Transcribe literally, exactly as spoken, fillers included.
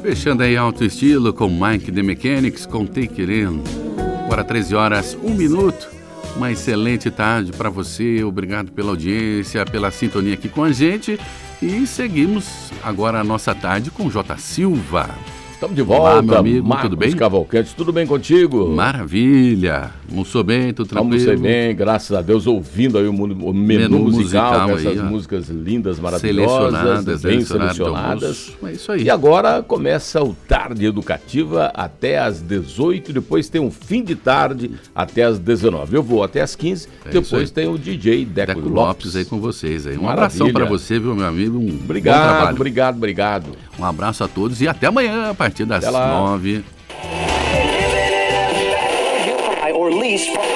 Fechando aí Alto Estilo com Mike The Mechanics com Take It In. Agora treze horas, um minuto. Uma excelente tarde para você. Obrigado pela audiência, pela sintonia aqui com a gente. E seguimos agora a nossa tarde com J. Silva. Estamos de volta, Olá, meu amigo, Marcos tudo bem? Cavalcante, tudo bem contigo? Maravilha, almoçou bem, tudo tranquilo? Almocei bem, graças a Deus, ouvindo aí o, mu- o menu, Menu musical, musical com essas aí, ó. músicas lindas, maravilhosas, Selecionadas, bem selecionadas do selecionadas. almoço. É isso aí. E agora começa o Tarde Educativa até às dezoito, depois tem um fim de tarde até às dezenove. Eu vou até às quinze, É isso depois aí. tem o D J Deco, Deco Lopes. Lopes aí com vocês aí. Um Maravilha. abração para você, viu, meu amigo? Um bom Obrigado, trabalho. obrigado, obrigado. Um abraço a todos e até amanhã, a partir das Até lá. nove. or lease from